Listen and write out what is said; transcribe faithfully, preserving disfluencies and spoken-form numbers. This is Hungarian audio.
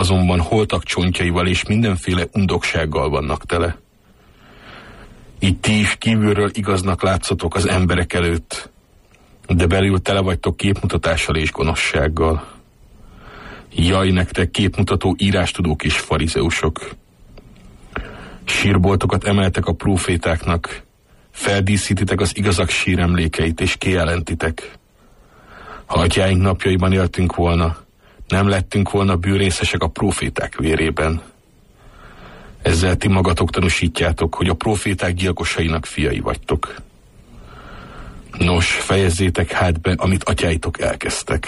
azonban holtak csontjaival és mindenféle undoksággal vannak tele. Így ti is kívülről igaznak látszotok az emberek előtt, de belül tele vagytok képmutatással és gonoszsággal. Jaj, nektek képmutató írástudók és farizeusok! Sírboltokat emeltek a prófétáknak, feldíszítitek az igazak síremlékeit, és kijelentitek: ha atyáink napjaiban éltünk volna, nem lettünk volna bűrészesek a próféták vérében. Ezzel ti magatok tanúsítjátok, hogy a próféták gyilkosainak fiai vagytok. Nos, fejezzétek hát be, amit atyáitok elkezdtek.